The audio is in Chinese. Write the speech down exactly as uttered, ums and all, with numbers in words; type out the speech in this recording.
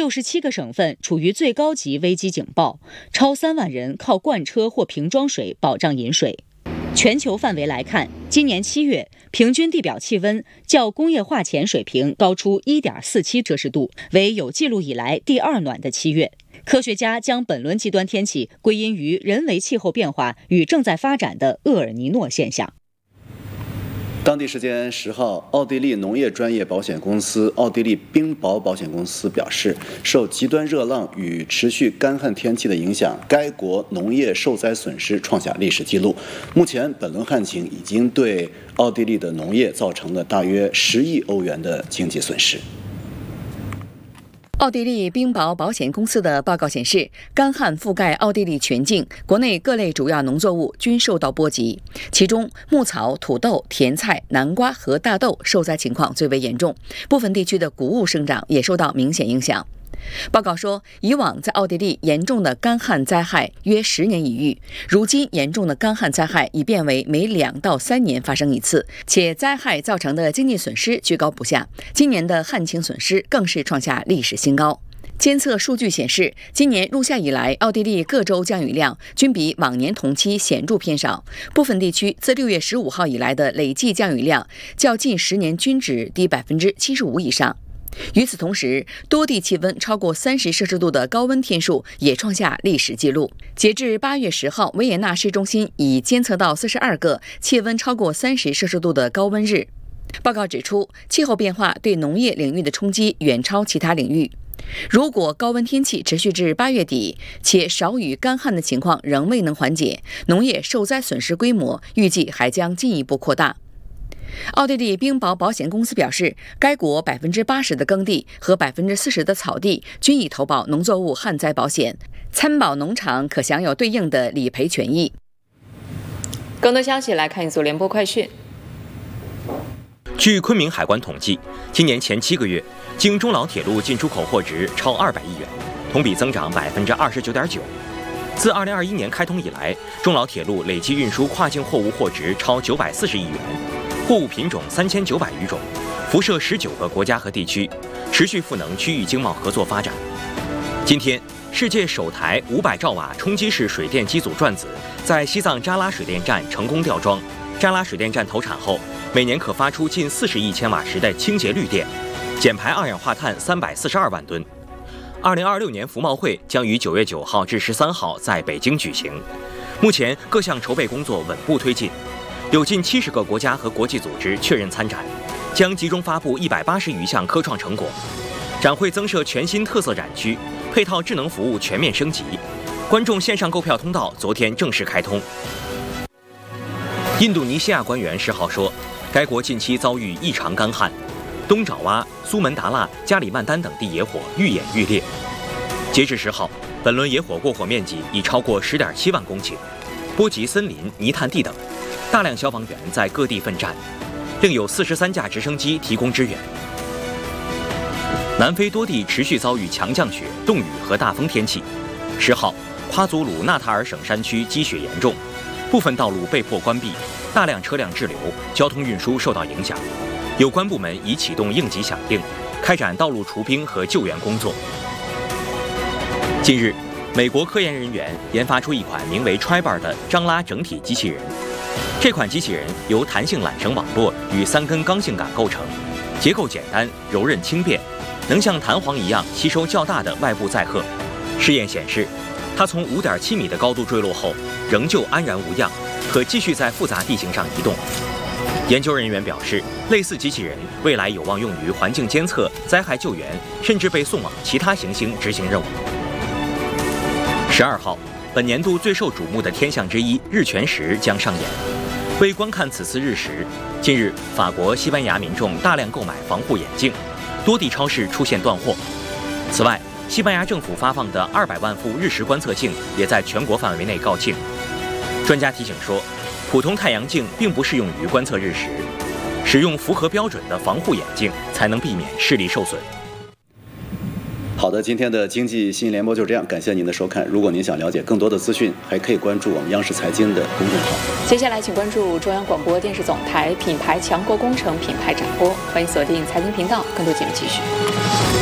六十七个省份处于最高级危机警报，超三万人靠罐车或瓶装水保障饮水。全球范围来看，今年七月平均地表气温较工业化前水平高出 一点四七摄氏度，为有记录以来第二暖的七月。科学家将本轮极端天气归因于人为气候变化与正在发展的厄尔尼诺现象。 当地时间十号，奥地利农业专业保险公司奥地利冰雹保险公司表示，受极端热浪与持续干旱天气的影响，该国农业受灾损失创下历史纪录。目前，本轮旱情已经对奥地利的农业造成了大约十亿欧元的经济损失。 奥地利冰雹保险公司的报告显示，干旱覆盖奥地利全境，国内各类主要农作物均受到波及，其中牧草、土豆、甜菜、南瓜和大豆受灾情况最为严重，部分地区的谷物生长也受到明显影响。报告说，以往在奥地利严重的干旱灾害约十年一遇，如今严重的干旱灾害已变为每两到三年发生一次，且灾害造成的经济损失居高不下。今年的旱情损失更是创下历史新高。监测数据显示，今年入夏以来，奥地利各州降雨量均比往年同期显著偏少，部分地区自六月十五号以来的累计降雨量较近十年均值低百分之七十五以上。与此同时，多地气温超过三十摄氏度的高温天数也创下历史纪录。截至八月十号，维也纳市中心已监测到四十二个气温超过三十摄氏度的高温日。报告指出，气候变化对农业领域的冲击远超其他领域。如果高温天气持续至八月底，且少雨干旱的情况仍未能缓解，农业受灾损失规模预计还将进一步扩大。奥地利冰雹保险公司表示，该国百分之八十的耕地和百分之四十的草地均已投保农作物旱灾保险，参保农场可享有对应的理赔权益。 更多消息来看一组联播快讯。 据昆明海关统计，今年前七个月，经中老铁路进出口货值超二百亿元，同比增长百分之二十九点九。自二零二一年开通以来，中老铁路累计运输跨境货物货值超九百四十亿元。货物品种三千九百余种，辐射十九个国家和地区，持续赋能区域经贸合作发展。今天，世界首台五百兆瓦冲击式水电机组转子在西藏扎拉水电站成功吊装。扎拉水电站投产后，每年可发出近四十亿千瓦时的清洁绿电，减排二氧化碳三百四十二万吨。二零二六年服贸会将于九月九号至十三号在北京举行。目前各项筹备工作稳步推进。有近七十个国家和国际组织确认参展，将集中发布一百八十余项科创成果。展会增设全新特色展区，配套智能服务全面升级。观众线上购票通道昨天正式开通。印度尼西亚官员十号说，该国近期遭遇异常干旱，东爪哇、苏门答腊、加里曼丹等地野火愈演愈烈。截至十号，本轮野火过火面积已超过十点七万公顷，波及森林、泥炭地等。大量消防员在各地奋战，另有四十三架直升机提供支援。南非多地持续遭遇强降雪、冻雨和大风天气。十号，夸祖鲁纳塔尔省山区积雪严重，部分道路被迫关闭，大量车辆滞留，交通运输受到影响。有关部门已启动应急响应，开展道路除冰和救援工作。近日，美国科研人员研发出一款名为 Tribar 的张拉整体机器人。这款机器人由弹性缆绳网络与三根刚性杆构成，结构简单、柔韧轻便，能像弹簧一样吸收较大的外部载荷。试验显示，它从 五点七米的高度坠落后，仍旧安然无恙，可继续在复杂地形上移动。研究人员表示，类似机器人未来有望用于环境监测、灾害救援，甚至被送往其他行星执行任务。十二号，本年度最受瞩目的天象之一日全食将上演。为观看此次日食，近日法国、西班牙民众大量购买防护眼镜，多地超市出现断货。此外，西班牙政府发放的二百万副日食观测镜也在全国范围内告罄。专家提醒说，普通太阳镜并不适用于观测日食，使用符合标准的防护眼镜才能避免视力受损。 好的，今天的经济新闻联播就这样，感谢您的收看。如果您想了解更多的资讯，还可以关注我们央视财经的公众号。 接下来，请关注中央广播电视总台品牌强国工程品牌展播，欢迎锁定财经频道，更多节目继续。